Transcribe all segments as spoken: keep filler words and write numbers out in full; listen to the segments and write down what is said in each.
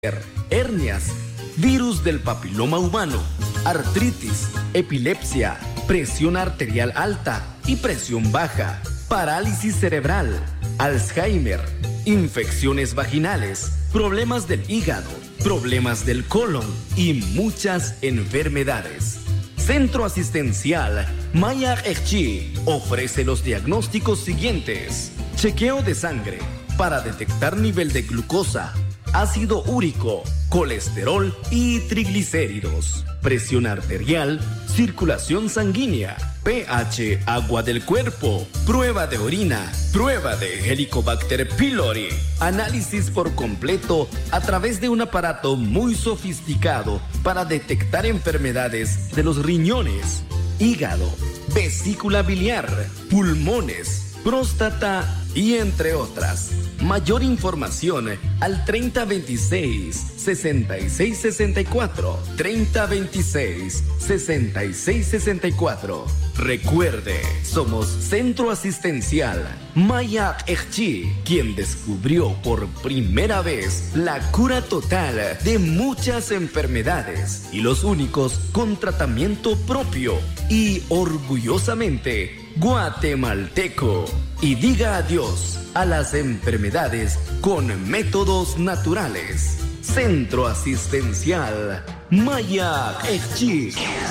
hernias, virus del papiloma humano, artritis, epilepsia, presión arterial alta y presión baja, parálisis cerebral, Alzheimer, infecciones vaginales, problemas del hígado, problemas del colon y muchas enfermedades. Centro Asistencial Maya Echchi ofrece los diagnósticos siguientes: chequeo de sangre para detectar nivel de glucosa, ácido úrico, colesterol y triglicéridos, presión arterial, circulación sanguínea, pH, agua del cuerpo, prueba de orina, prueba de Helicobacter pylori, análisis por completo a través de un aparato muy sofisticado para detectar enfermedades de los riñones, hígado, vesícula biliar, pulmones, próstata y entre otras. Mayor información al treinta veintiséis, sesenta y seis sesenta y cuatro, treinta veintiséis, sesenta y seis sesenta y cuatro. Recuerde, somos Centro Asistencial Maya Echchi, quien descubrió por primera vez la cura total de muchas enfermedades y los únicos con tratamiento propio y orgullosamente guatemalteco. Y diga adiós a las enfermedades con métodos naturales. Centro Asistencial Maya Echchi.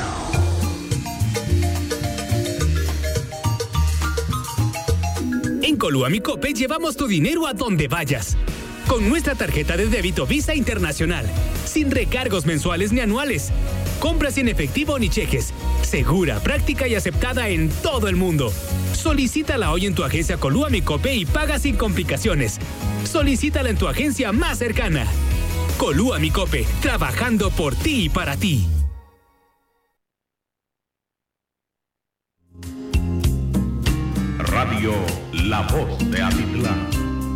En Coluamicope llevamos tu dinero a donde vayas. Con nuestra tarjeta de débito Visa Internacional, sin recargos mensuales ni anuales. Compras sin efectivo ni cheques. Segura, práctica y aceptada en todo el mundo. Solicítala hoy en tu agencia Coluamicope y paga sin complicaciones. Solicítala en tu agencia más cercana. Coluamicope, trabajando por ti y para ti. Radio La Voz de Atitlán.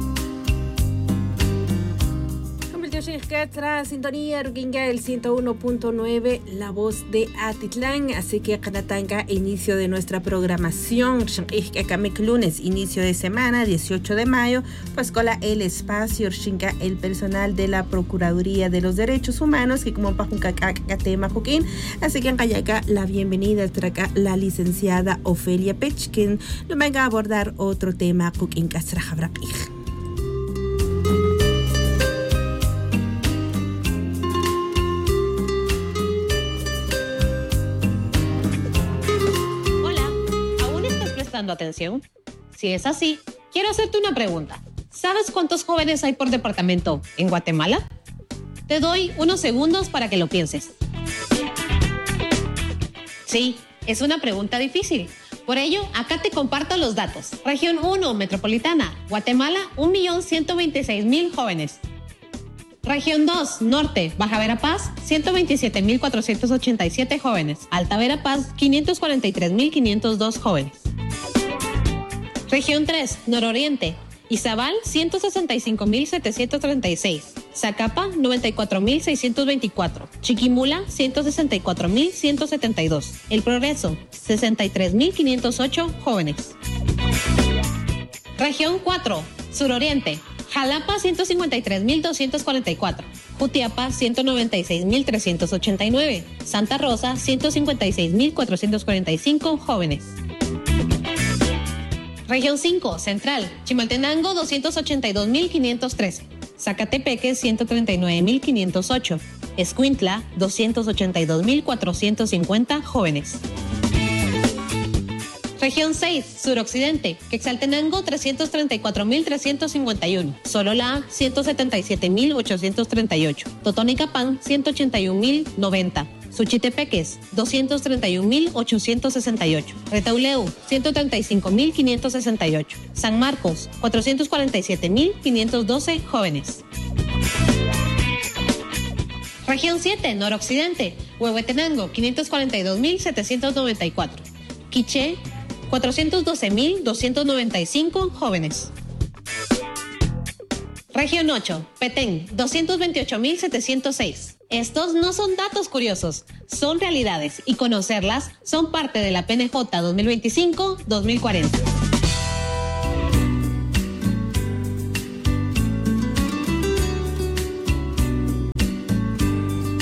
Tras sintonía Ruquinga el ciento uno punto nueve, La Voz de Atitlán. Así que Canatanga, inicio de nuestra programación. Lunes, inicio de semana, dieciocho de mayo. Pues con el espacio, el personal de la Procuraduría de los Derechos Humanos, que como tema Joaquín. Así que acá la bienvenida a la licenciada Ofelia Pech, quien nos venga a abordar otro tema Joaquín Castrajabraqui. Dando atención. Si es así, quiero hacerte una pregunta. ¿Sabes cuántos jóvenes hay por departamento en Guatemala? Te doy unos segundos para que lo pienses. Sí, es una pregunta difícil. Por ello, acá te comparto los datos. Región uno, Metropolitana, Guatemala, un millón ciento veintiséis mil jóvenes. Región dos, Norte, Baja Verapaz, ciento veintisiete mil cuatrocientos ochenta y siete jóvenes. Alta Verapaz, quinientos cuarenta y tres mil quinientos dos jóvenes. Región tres, Nororiente, Izabal, ciento sesenta y cinco mil setecientos treinta y seis. Zacapa, noventa y cuatro mil seiscientos veinticuatro. Chiquimula, ciento sesenta y cuatro mil ciento setenta y dos. El Progreso, sesenta y tres mil quinientos ocho jóvenes. Región cuatro, Suroriente, Jalapa, ciento cincuenta y tres mil doscientos cuarenta y cuatro. Jutiapa, ciento noventa y seis mil trescientos ochenta y nueve. Santa Rosa, ciento cincuenta y seis mil cuatrocientos cuarenta y cinco jóvenes. Región cinco, Central, Chimaltenango, doscientos ochenta y dos mil quinientos trece. Zacatepeque, ciento treinta y nueve mil quinientos ocho. Escuintla, doscientos ochenta y dos mil cuatrocientos cincuenta jóvenes. Región seis, Suroccidente, Quetzaltenango, trescientos treinta y cuatro mil trescientos cincuenta y uno. Sololá, ciento setenta y siete mil ochocientos treinta y ocho. Totonicapán, ciento ochenta y un mil noventa. Suchitepeques, doscientos treinta y un mil ochocientos sesenta y ocho. Retauleu, ciento treinta y cinco mil quinientos sesenta y ocho. San Marcos, cuatrocientos cuarenta y siete mil quinientos doce jóvenes. Región siete, Noroccidente, Huehuetenango, quinientos cuarenta y dos mil setecientos noventa y cuatro. Quiché, cuatrocientos doce mil doscientos noventa y cinco jóvenes. Región ocho, Petén, doscientos veintiocho mil setecientos seis. Estos no son datos curiosos, son realidades y conocerlas son parte de la P N J dos mil veinticinco dos mil cuarenta.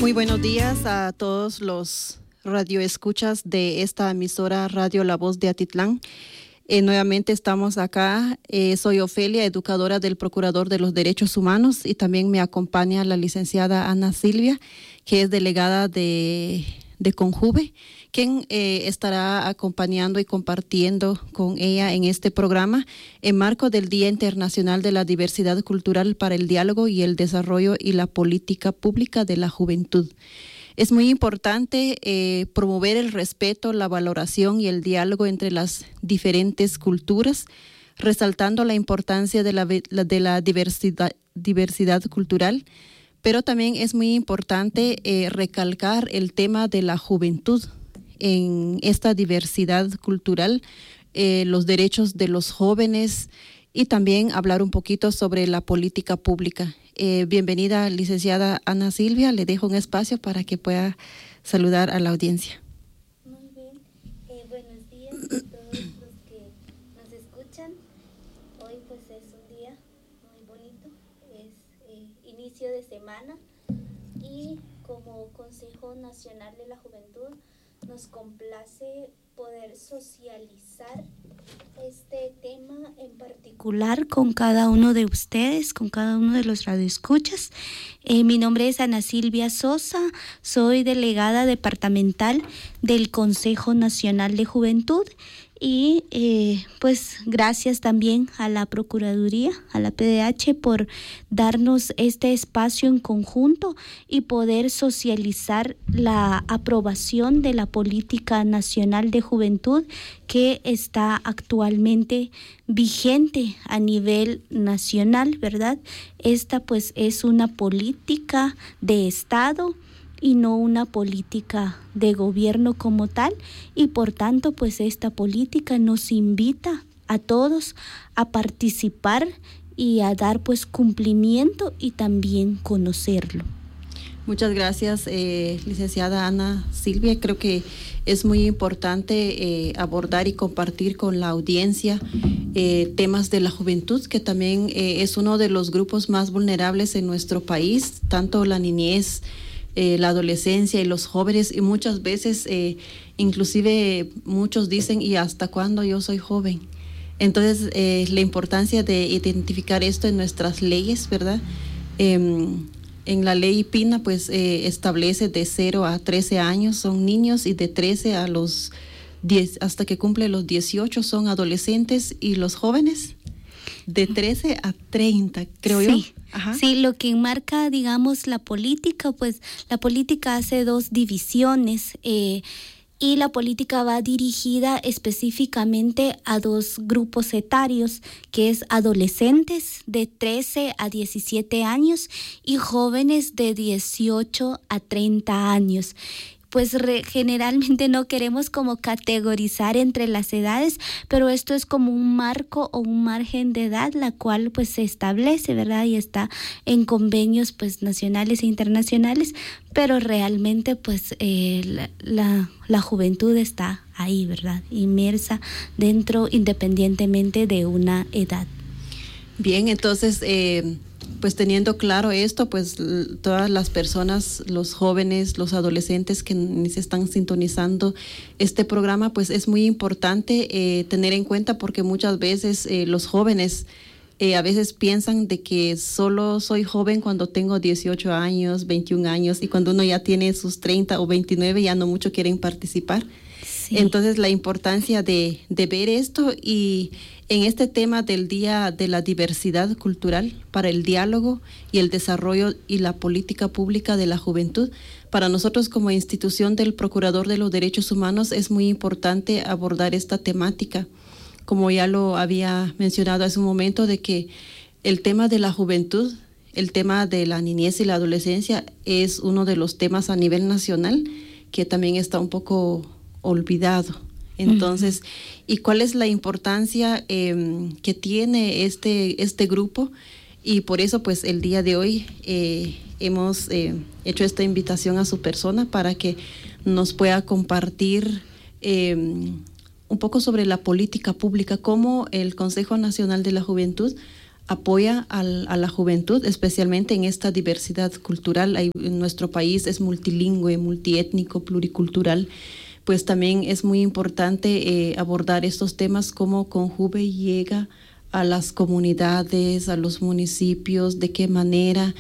Muy buenos días a todos los radioescuchas de esta emisora Radio La Voz de Atitlán. Eh, nuevamente estamos acá. Eh, soy Ofelia, educadora del Procurador de los Derechos Humanos, y también me acompaña la licenciada Ana Silvia, que es delegada de, de CONJUVE, quien eh, estará acompañando y compartiendo con ella en este programa en marco del Día Internacional de la Diversidad Cultural para el Diálogo y el Desarrollo y la Política Pública de la Juventud. Es muy importante eh, promover el respeto, la valoración y el diálogo entre las diferentes culturas, resaltando la importancia de la, de la diversidad, diversidad cultural, pero también es muy importante eh, recalcar el tema de la juventud en esta diversidad cultural, eh, los derechos de los jóvenes, y también hablar un poquito sobre la política pública. Eh, bienvenida, licenciada Ana Silvia. Le dejo un espacio para que pueda saludar a la audiencia. Muy bien. Eh, buenos días a todos los que nos escuchan. Hoy pues es un día muy bonito. Es eh, inicio de semana y como Consejo Nacional de la Juventud nos complace poder socializar este tema en particular con cada uno de ustedes, con cada uno de los radioescuchas. Eh, mi nombre es Ana Silvia Sosa, soy delegada departamental del Consejo Nacional de Juventud y eh, pues gracias también a la Procuraduría, a la P D H, por darnos este espacio en conjunto y poder socializar la aprobación de la Política Nacional de Juventud que está actualmente vigente a nivel nacional, ¿verdad? Esta pues es una política de Estado y no una política de gobierno como tal, y por tanto pues esta política nos invita a todos a participar y a dar pues cumplimiento y también conocerlo. Muchas gracias, eh, licenciada Ana Silvia. Creo que es muy importante eh, abordar y compartir con la audiencia eh, temas de la juventud, que también eh, es uno de los grupos más vulnerables en nuestro país, tanto la niñez, Eh, la adolescencia y los jóvenes, y muchas veces eh, inclusive muchos dicen, ¿y hasta cuándo yo soy joven? Entonces eh, la importancia de identificar esto en nuestras leyes, ¿verdad? Eh, en la ley PINA pues eh, establece de cero a trece años son niños, y de trece a los diez hasta que cumple los dieciocho son adolescentes, y los jóvenes de trece a treinta, creo sí. yo. Ajá. Sí, lo que enmarca, digamos, la política, pues la política hace dos divisiones eh, y la política va dirigida específicamente a dos grupos etarios, que es adolescentes de trece a diecisiete años y jóvenes de dieciocho a treinta años. Pues re, generalmente no queremos como categorizar entre las edades, pero esto es como un marco o un margen de edad, la cual pues se establece, ¿verdad? Y está en convenios pues nacionales e internacionales, pero realmente pues eh, la, la, la juventud está ahí, ¿verdad? Inmersa dentro independientemente de una edad. Bien, entonces eh... pues teniendo claro esto, pues todas las personas, los jóvenes, los adolescentes que se están sintonizando este programa, pues es muy importante eh, tener en cuenta, porque muchas veces eh, los jóvenes eh, a veces piensan de que solo soy joven cuando tengo dieciocho años, veintiún años, y cuando uno ya tiene sus treinta o veintinueve ya no mucho quieren participar. Sí. Entonces la importancia de, de ver esto, y en este tema del Día de la Diversidad Cultural para el Diálogo y el Desarrollo y la Política Pública de la Juventud, para nosotros como institución del Procurador de los Derechos Humanos es muy importante abordar esta temática. Como ya lo había mencionado hace un momento, de que el tema de la juventud, el tema de la niñez y la adolescencia es uno de los temas a nivel nacional que también está un poco olvidado. Entonces, ¿y cuál es la importancia eh, que tiene este, este grupo? Y por eso, pues, el día de hoy eh, hemos eh, hecho esta invitación a su persona para que nos pueda compartir eh, un poco sobre la política pública, cómo el Consejo Nacional de la Juventud apoya al, a la juventud, especialmente en esta diversidad cultural. Hay, en nuestro país es multilingüe, multiétnico, pluricultural. Pues también es muy importante eh, abordar estos temas, como Conjuve llega a las comunidades, a los municipios, de qué manera,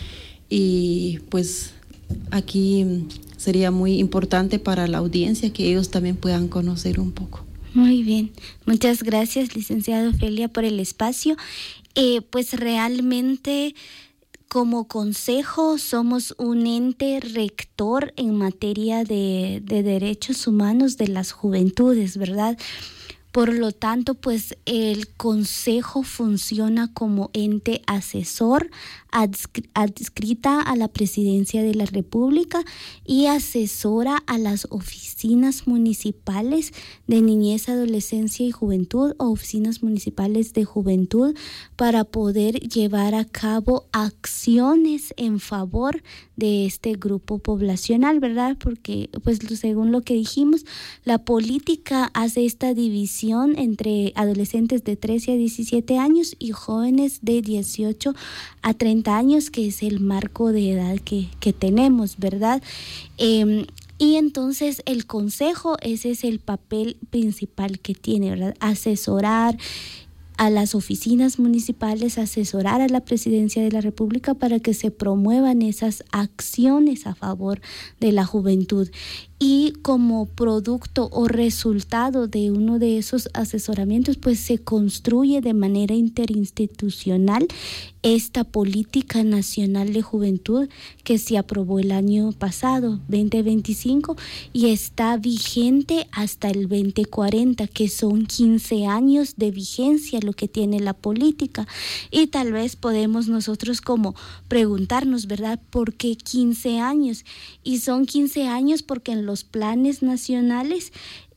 y pues aquí sería muy importante para la audiencia que ellos también puedan conocer un poco. Muy bien, muchas gracias, licenciada Ofelia, por el espacio. Eh, pues realmente, como consejo, somos un ente rector en materia de, de derechos humanos de las juventudes, ¿verdad? Por lo tanto, pues el consejo funciona como ente asesor adscri- adscrita a la Presidencia de la República y asesora a las oficinas municipales de niñez, adolescencia y juventud o oficinas municipales de juventud para poder llevar a cabo acciones en favor de este grupo poblacional, ¿verdad? Porque, pues, según lo que dijimos, la política hace esta división entre adolescentes de trece a diecisiete años y jóvenes de dieciocho a treinta años, que es el marco de edad que, que tenemos, ¿verdad? Eh, y entonces el consejo, ese es el papel principal que tiene, ¿verdad? Asesorar a las oficinas municipales, asesorar a la Presidencia de la República para que se promuevan esas acciones a favor de la juventud. Y como producto o resultado de uno de esos asesoramientos, pues se construye de manera interinstitucional esta política nacional de juventud que se aprobó el año pasado, veinte veinticinco, y está vigente hasta el veinte cuarenta, que son quince años de vigencia lo que tiene la política. Y tal vez podemos nosotros como preguntarnos, ¿verdad? ¿Por qué quince años? Y son quince años porque en los planes nacionales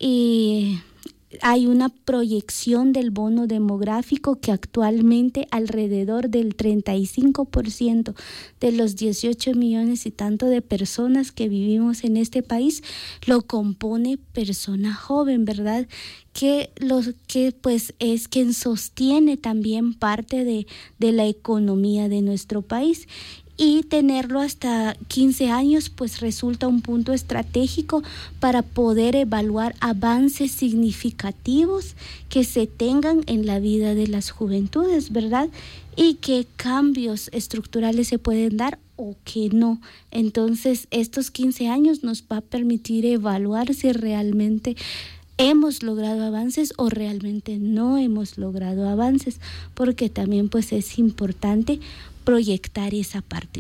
eh, hay una proyección del bono demográfico que actualmente alrededor del treinta y cinco por ciento de los dieciocho millones y tanto de personas que vivimos en este país lo compone persona joven, ¿verdad? Que lo que pues es quien sostiene también parte de, de la economía de nuestro país. Y tenerlo hasta quince años pues resulta un punto estratégico para poder evaluar avances significativos que se tengan en la vida de las juventudes, ¿verdad? Y qué cambios estructurales se pueden dar o que no. Entonces, estos quince años nos va a permitir evaluar si realmente hemos logrado avances o realmente no hemos logrado avances, porque también pues es importante proyectar esa parte.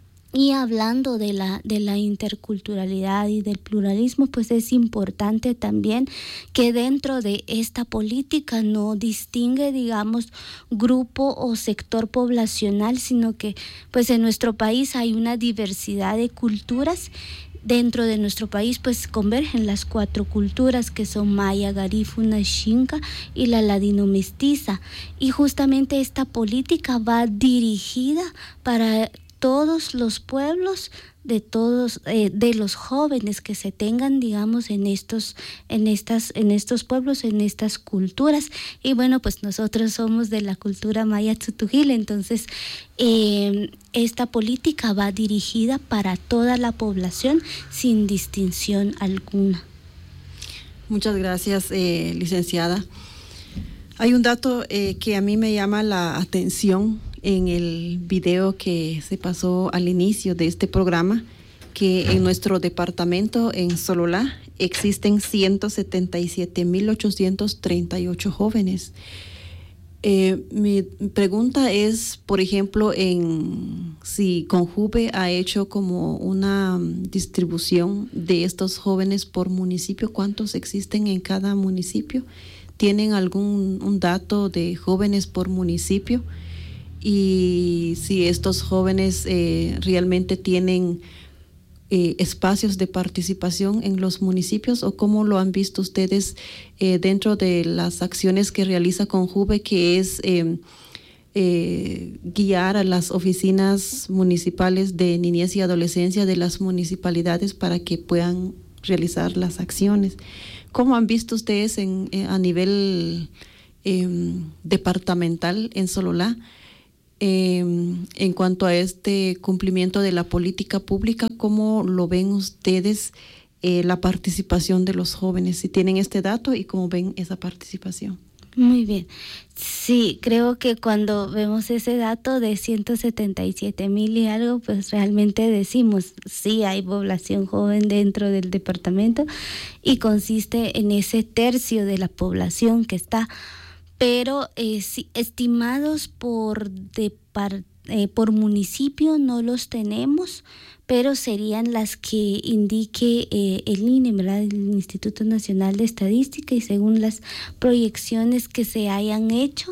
Y hablando de la, de la interculturalidad y del pluralismo, pues es importante también que dentro de esta política no distingue, digamos, grupo o sector poblacional, sino que pues en nuestro país hay una diversidad de culturas. Dentro de nuestro país pues convergen las cuatro culturas que son maya, garífuna, xinca y la ladino mestiza, y justamente esta política va dirigida para todos los pueblos de todos eh, de los jóvenes que se tengan, digamos, en estos en estas en estos pueblos, en estas culturas. Y bueno, pues nosotros somos de la cultura maya tzutujil, entonces eh, esta política va dirigida para toda la población sin distinción alguna. Muchas gracias, eh, licenciada. Hay un dato eh, que a mí me llama la atención en el video que se pasó al inicio de este programa, que en nuestro departamento en Sololá existen ciento setenta y siete mil ochocientos treinta y ocho jóvenes. Eh, mi pregunta es, por ejemplo, en si Conjuve ha hecho como una distribución de estos jóvenes por municipio, ¿cuántos existen en cada municipio? ¿Tienen algún un dato de jóvenes por municipio? Y si estos jóvenes eh, realmente tienen eh, espacios de participación en los municipios, o cómo lo han visto ustedes eh, dentro de las acciones que realiza Conjuve, que es eh, eh, guiar a las oficinas municipales de niñez y adolescencia de las municipalidades para que puedan realizar las acciones. ¿Cómo han visto ustedes en, eh, a nivel eh, departamental en Sololá eh, en cuanto a este cumplimiento de la política pública, ¿cómo lo ven ustedes eh, la participación de los jóvenes? Si tienen este dato y cómo ven esa participación. Muy bien. Sí, creo que cuando vemos ese dato de ciento setenta y siete mil y algo, pues realmente decimos, sí hay población joven dentro del departamento y consiste en ese tercio de la población que está, pero eh, sí, estimados por, depart- eh, por municipio no los tenemos, pero serían las que indique eh, el I N E, ¿verdad? El Instituto Nacional de Estadística, y según las proyecciones que se hayan hecho,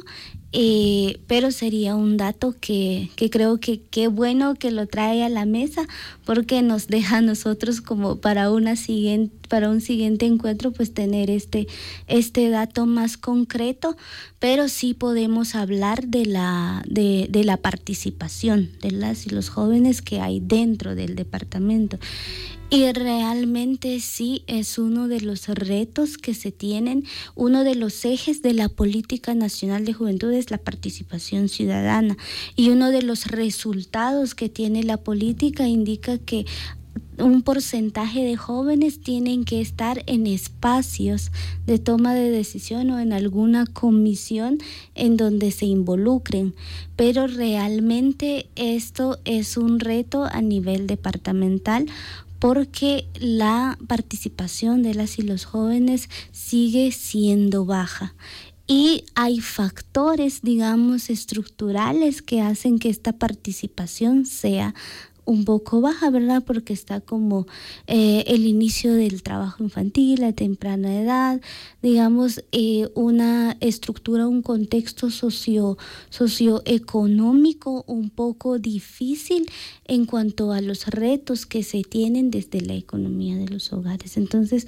eh, pero sería un dato que, que creo que qué bueno que lo trae a la mesa, porque nos deja a nosotros como para una siguiente, para un siguiente encuentro, pues tener este, este dato más concreto, pero sí podemos hablar de la, de, de la participación de las y los jóvenes que hay dentro del departamento. Y realmente sí es uno de los retos que se tienen, uno de los ejes de la Política Nacional de Juventud es la participación ciudadana, y uno de los resultados que tiene la política indica que un porcentaje de jóvenes tienen que estar en espacios de toma de decisión o en alguna comisión en donde se involucren, pero realmente esto es un reto a nivel departamental, porque la participación de las y los jóvenes sigue siendo baja. Y hay factores, digamos, estructurales que hacen que esta participación sea un poco baja, ¿verdad? Porque está como eh, el inicio del trabajo infantil a temprana edad, digamos, eh, una estructura, un contexto socio, socioeconómico un poco difícil en cuanto a los retos que se tienen desde la economía de los hogares. Entonces,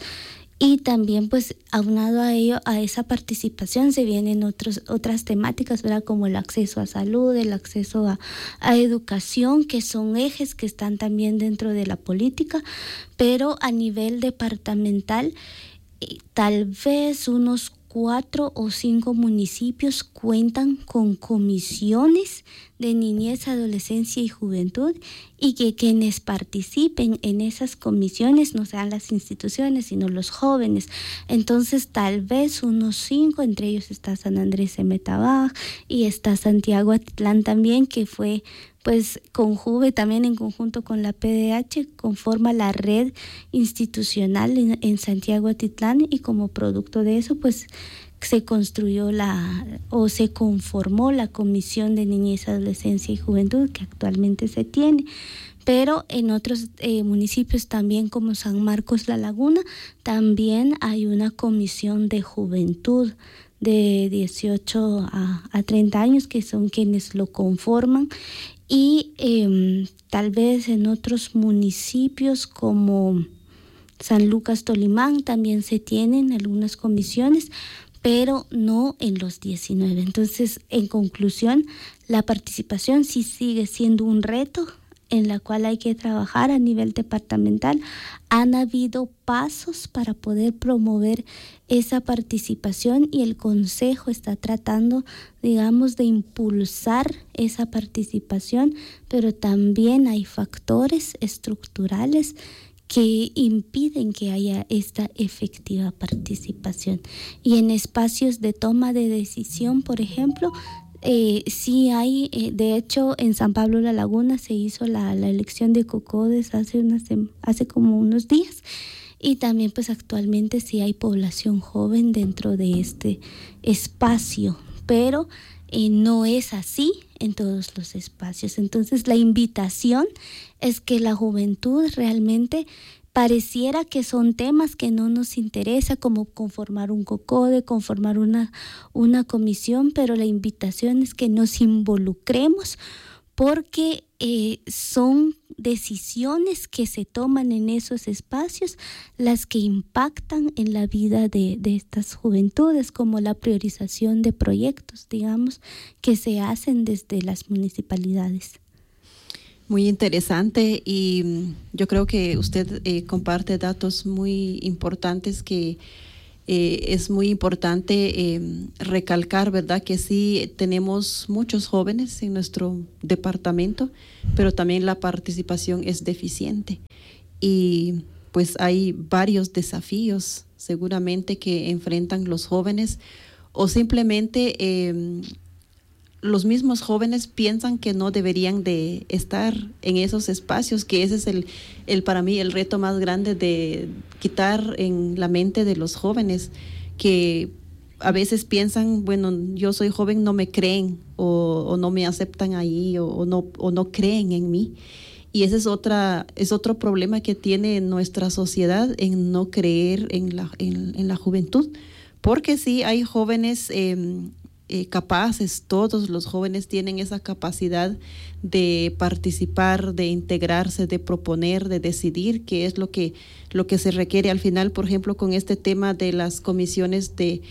y también, pues, aunado a ello, a esa participación se vienen otros, otras temáticas, ¿verdad? Como el acceso a salud, el acceso a, a educación, que son ejes que están también dentro de la política, pero a nivel departamental, eh, tal vez unos cuatro o cinco municipios cuentan con comisiones de niñez, adolescencia y juventud, y que quienes participen en esas comisiones no sean las instituciones, sino los jóvenes. Entonces, tal vez unos cinco, entre ellos está San Andrés Emetabaj y está Santiago Atitlán también, que fue pues con Juve también en conjunto con la P D H, conforma la red institucional en, en Santiago Atitlán, y como producto de eso, pues se construyó la o se conformó la Comisión de Niñez, Adolescencia y Juventud que actualmente se tiene. Pero en otros eh, municipios también, como San Marcos La Laguna, también hay una comisión de juventud de dieciocho a treinta años, que son quienes lo conforman. Y eh, tal vez en otros municipios como San Lucas Tolimán también se tienen algunas comisiones, pero no en los diecinueve. Entonces, en conclusión, la participación sí sigue siendo un reto en la cual hay que trabajar a nivel departamental. Han habido pasos para poder promover esa participación y el Consejo está tratando, digamos, de impulsar esa participación, pero también hay factores estructurales que impiden que haya esta efectiva participación. Y en espacios de toma de decisión, por ejemplo, Eh, sí hay, eh, de hecho en San Pablo La Laguna se hizo la, la elección de COCODES hace, unas, hace como unos días, y también pues actualmente sí hay población joven dentro de este espacio, pero eh, no es así en todos los espacios. Entonces la invitación es que la juventud realmente pareciera que son temas que no nos interesa, como conformar un COCODE, conformar una, una comisión, pero la invitación es que nos involucremos porque eh, son decisiones que se toman en esos espacios las que impactan en la vida de, de estas juventudes, como la priorización de proyectos, digamos, que se hacen desde las municipalidades. Muy interesante, y yo creo que usted eh, comparte datos muy importantes que eh, es muy importante eh, recalcar, ¿verdad?, que sí tenemos muchos jóvenes en nuestro departamento, pero también la participación es deficiente. Y pues hay varios desafíos seguramente que enfrentan los jóvenes, o simplemente eh, los mismos jóvenes piensan que no deberían de estar en esos espacios, que ese es el, el para mí el reto más grande, de quitar en la mente de los jóvenes, que a veces piensan, bueno, yo soy joven, no me creen, o, o no me aceptan ahí, o, o no o no creen en mí. Y ese es otra es otro problema que tiene nuestra sociedad, en no creer en la en, en la juventud, porque sí hay jóvenes eh, eh, capaces, todos los jóvenes tienen esa capacidad de participar, de integrarse, de proponer, de decidir, que es lo que lo que se requiere al final. Por ejemplo, con este tema de las comisiones de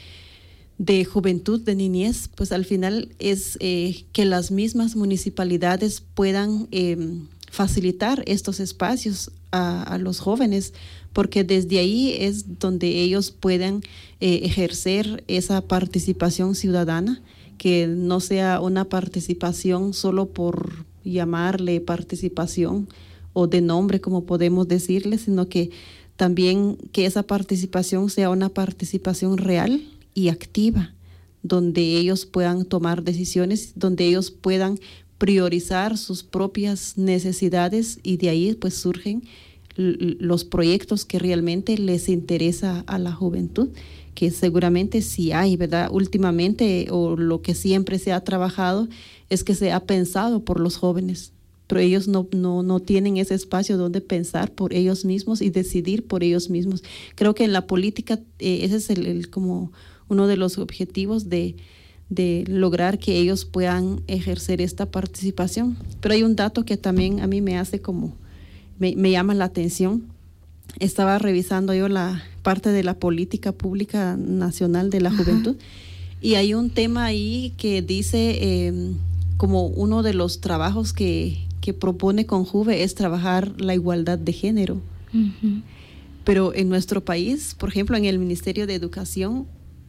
de juventud, de niñez, pues al final es eh, que las mismas municipalidades puedan eh, facilitar estos espacios a, a los jóvenes, porque desde ahí es donde ellos pueden eh, ejercer esa participación ciudadana, que no sea una participación solo por llamarle participación o de nombre, como podemos decirle, sino que también que esa participación sea una participación real y activa, donde ellos puedan tomar decisiones, donde ellos puedan priorizar sus propias necesidades, y de ahí pues surgen l- los proyectos que realmente les interesa a la juventud, que seguramente sí hay, ¿verdad? Últimamente, o lo que siempre se ha trabajado, es que se ha pensado por los jóvenes, pero ellos no, no, no tienen ese espacio donde pensar por ellos mismos y decidir por ellos mismos. Creo que en la política eh, ese es el, el como uno de los objetivos de de lograr que ellos puedan ejercer esta participación. Pero hay un dato que también a mí me hace como, me, me llama la atención. Estaba revisando yo la parte de la política pública nacional de la Ajá. juventud, y hay un tema ahí que dice eh, como uno de los trabajos que, que propone Conjuve es trabajar la igualdad de género. Uh-huh. Pero en nuestro país, por ejemplo, en el Ministerio de Educación,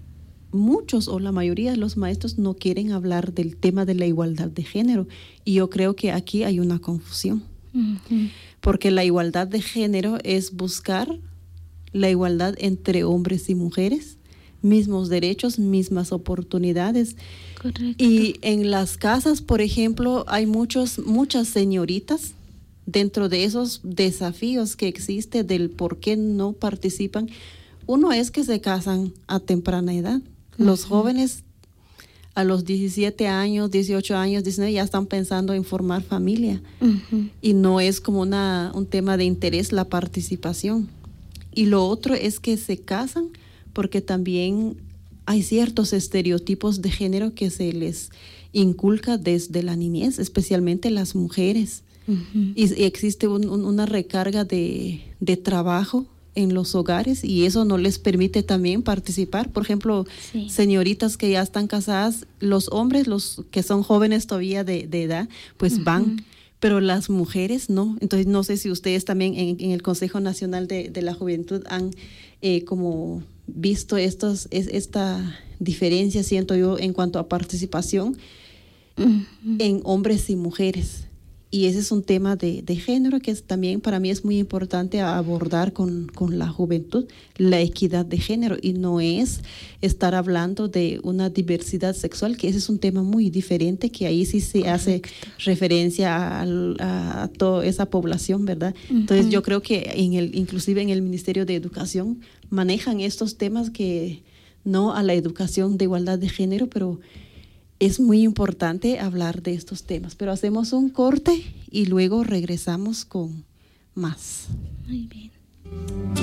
muchos o la mayoría de los maestros no quieren hablar del tema de la igualdad de género, y yo creo que aquí hay una confusión. Uh-huh. Porque la igualdad de género es buscar la igualdad entre hombres y mujeres, mismos derechos, mismas oportunidades. Correcto. Y en las casas, por ejemplo, hay muchos muchas señoritas dentro de esos desafíos que existe del por qué no participan. Uno es que se casan a temprana edad. Los uh-huh. jóvenes a los diecisiete años, dieciocho años, diecinueve, ya están pensando en formar familia. Uh-huh. Y no es como una, un tema de interés la participación. Y lo otro es que se casan porque también hay ciertos estereotipos de género que se les inculca desde la niñez, especialmente las mujeres. Uh-huh. Y, y existe un, un, una recarga de, de trabajo en los hogares, y eso no les permite también participar. Por ejemplo, sí. señoritas que ya están casadas, los hombres, los que son jóvenes todavía de, de edad, pues uh-huh. van, pero las mujeres no. Entonces no sé si ustedes también en, en el Consejo Nacional de, de la Juventud han eh, como visto estos, es, esta diferencia, siento yo, en cuanto a participación uh-huh. en hombres y mujeres. Y ese es un tema de, de género que es, también para mí es muy importante abordar con, con la juventud, la equidad de género, y no es estar hablando de una diversidad sexual, que ese es un tema muy diferente, que ahí sí se Correcto. Hace referencia a, a, a toda esa población, ¿verdad? Uh-huh. Entonces yo creo que en el, inclusive en el Ministerio de Educación manejan estos temas, que no a la educación de igualdad de género, pero es muy importante hablar de estos temas. Pero hacemos un corte y luego regresamos con más. Muy bien.